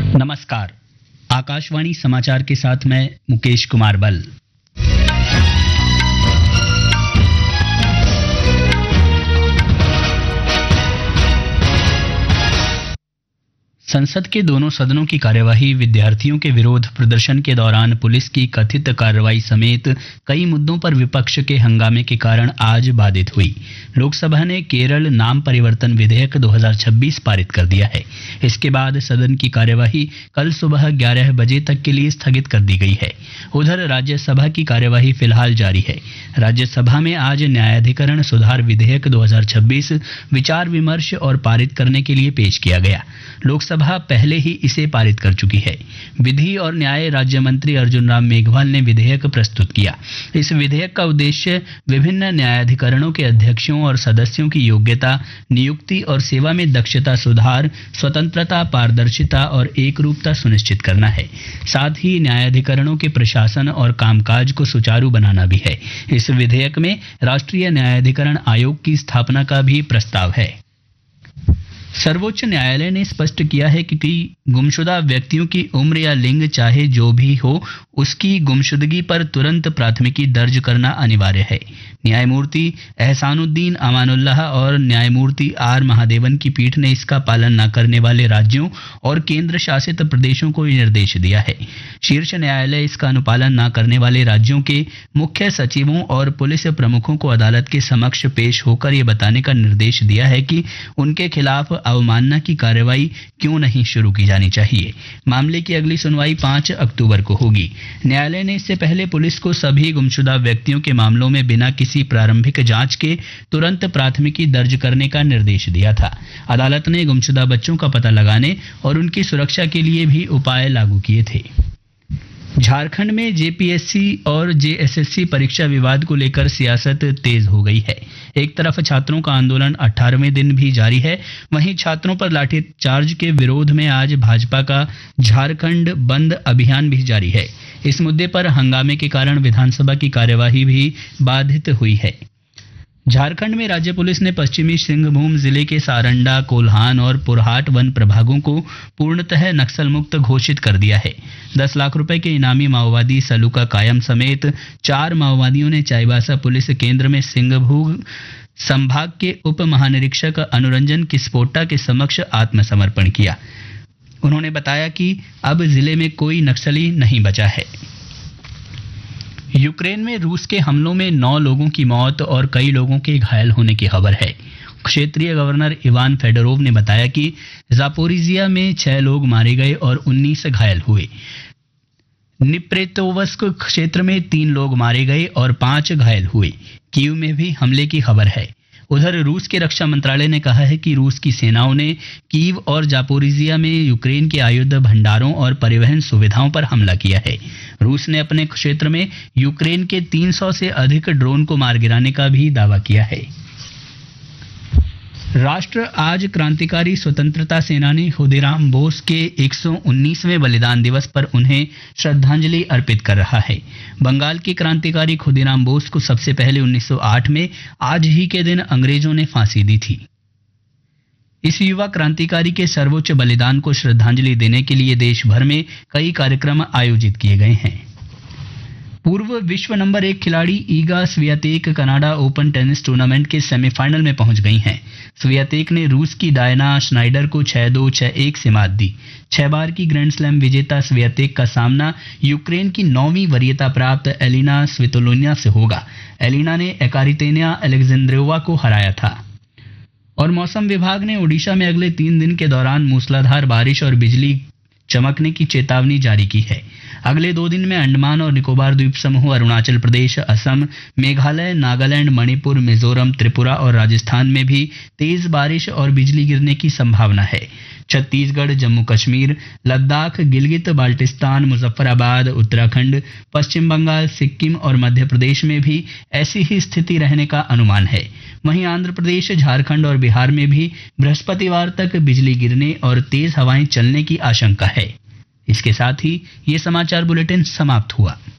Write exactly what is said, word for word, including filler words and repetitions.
नमस्कार। आकाशवाणी समाचार के साथ मैं मुकेश कुमार बल। संसद के दोनों सदनों की कार्यवाही विद्यार्थियों के विरोध प्रदर्शन के दौरान पुलिस की कथित कार्रवाई समेत कई मुद्दों पर विपक्ष के हंगामे के कारण आज बाधित हुई। लोकसभा ने केरल नाम परिवर्तन विधेयक दो हज़ार छब्बीस पारित कर दिया है। इसके बाद सदन की कार्यवाही कल सुबह ग्यारह बजे तक के लिए स्थगित कर दी गई है। उधर राज्यसभा की कार्यवाही फिलहाल जारी है। राज्यसभा में आज न्यायाधिकरण सुधार विधेयक दो हज़ार छब्बीस विचार विमर्श और पारित करने के लिए पेश किया गया। लोकसभा पहले ही इसे पारित कर चुकी है। विधि और न्याय राज्य मंत्री अर्जुन राम मेघवाल ने विधेयक प्रस्तुत किया। इस विधेयक का उद्देश्य विभिन्न न्यायाधिकरणों के अध्यक्षों और सदस्यों की योग्यता, नियुक्ति और सेवा में दक्षता सुधार, स्वतंत्रता, पारदर्शिता और एकरूपता सुनिश्चित करना है। साथ ही न्यायाधिकरणों के प्रशासन और कामकाज को सुचारू बनाना भी है। इस विधेयक में राष्ट्रीय न्यायाधिकरण आयोग की स्थापना का भी प्रस्ताव है। सर्वोच्च न्यायालय ने स्पष्ट किया है कि गुमशुदा व्यक्तियों की उम्र या लिंग चाहे जो भी हो, उसकी गुमशुदगी पर तुरंत प्राथमिकी दर्ज करना अनिवार्य है। न्यायमूर्ति एहसानुद्दीन अमानुल्लाह और न्यायमूर्ति आर महादेवन की पीठ ने इसका पालन न करने वाले राज्यों और केंद्र शासित प्रदेशों को निर्देश दिया है। शीर्ष न्यायालय इसका अनुपालन न करने वाले राज्यों के मुख्य सचिवों और पुलिस प्रमुखों को अदालत के समक्ष पेश होकर ये बताने का निर्देश दिया है कि उनके खिलाफ अवमानना की कार्रवाई क्यों नहीं शुरू की जानी चाहिए। मामले की अगली सुनवाई पाँच अक्टूबर को होगी। न्यायालय ने इससे पहले पुलिस को सभी गुमशुदा व्यक्तियों के मामलों में बिना किसी प्रारंभिक जांच के तुरंत प्राथमिकी दर्ज करने का निर्देश दिया था। अदालत ने गुमशुदा बच्चों का पता लगाने और उनकी सुरक्षा के लिए भी उपाय लागू किए थे। झारखंड में जेपीएससी और जेएसएससी परीक्षा विवाद को लेकर सियासत तेज हो गई है। एक तरफ छात्रों का आंदोलन अठारहवें दिन भी जारी है, वहीं छात्रों पर लाठीचार्ज के विरोध में आज भाजपा का झारखंड बंद अभियान भी जारी है। इस मुद्दे पर हंगामे के कारण विधानसभा की कार्यवाही भी बाधित हुई है। झारखंड में राज्य पुलिस ने पश्चिमी सिंहभूम जिले के सारंडा, कोल्हान और पुरहाट वन प्रभागों को पूर्णतः नक्सल मुक्त घोषित कर दिया है। दस लाख रुपए के इनामी माओवादी सलूका कायम समेत चार माओवादियों ने चाईबासा पुलिस केंद्र में सिंहभूम संभाग के उप महानिरीक्षक अनुरंजन किस्पोट्टा के समक्ष आत्मसमर्पण किया। उन्होंने बताया कि अब जिले में कोई नक्सली नहीं बचा है। यूक्रेन में रूस के हमलों में नौ लोगों की मौत और कई लोगों के घायल होने की खबर है। क्षेत्रीय गवर्नर इवान फेडोरोव ने बताया कि जापोरिजिया में छह लोग मारे गए और उन्नीस घायल हुए। निप्रेतोवस्क क्षेत्र में तीन लोग मारे गए और पांच घायल हुए। कीव में भी हमले की खबर है। उधर रूस के रक्षा मंत्रालय ने कहा है कि रूस की सेनाओं ने कीव और जापोरिजिया में यूक्रेन के आयुध भंडारों और परिवहन सुविधाओं पर हमला किया है। रूस ने अपने क्षेत्र में यूक्रेन के तीन सौ से अधिक ड्रोन को मार गिराने का भी दावा किया है। राष्ट्र आज क्रांतिकारी स्वतंत्रता सेनानी खुदीराम बोस के एक सौ उन्नीसवें बलिदान दिवस पर उन्हें श्रद्धांजलि अर्पित कर रहा है। बंगाल के क्रांतिकारी खुदीराम बोस को सबसे पहले उन्नीस सौ आठ में आज ही के दिन अंग्रेजों ने फांसी दी थी। इस युवा क्रांतिकारी के सर्वोच्च बलिदान को श्रद्धांजलि देने के लिए देश भर में कई कार्यक्रम आयोजित किए गए हैं। पूर्व विश्व नंबर एक खिलाड़ी ईगा Swiatek Canada open tennis tournament के सेमीफाइनल में पहुंच गई हैं। स्वियातेक ने रूस की डायना श्नाइडर को छह दो, छह एक से मात दी। छह बार की ग्रैंड स्लैम विजेता स्वियातेक का सामना यूक्रेन की नौवीं वरीयता प्राप्त एलिना स्वितोलिना से होगा। एलिना ने एकारितेनिया अलेक्जेंद्रोवा को हराया था। और मौसम विभाग ने ओडिशा में अगले तीन दिन के दौरान मूसलाधार बारिश और बिजली चमकने की चेतावनी जारी की है। अगले दो दिन में अंडमान और निकोबार द्वीप समूह, अरुणाचल प्रदेश, असम, मेघालय, नागालैंड, मणिपुर, मिजोरम, त्रिपुरा और राजस्थान में भी तेज बारिश और बिजली गिरने की संभावना है। छत्तीसगढ़, जम्मू कश्मीर, लद्दाख, गिलगित बाल्टिस्तान, मुजफ्फराबाद, उत्तराखंड, पश्चिम बंगाल, सिक्किम और मध्य प्रदेश में भी ऐसी ही स्थिति रहने का अनुमान है। वहीं आंध्र प्रदेश, झारखंड और बिहार में भी बृहस्पतिवार तक बिजली गिरने और तेज हवाएं चलने की आशंका है। इसके साथ ही ये समाचार बुलेटिन समाप्त हुआ।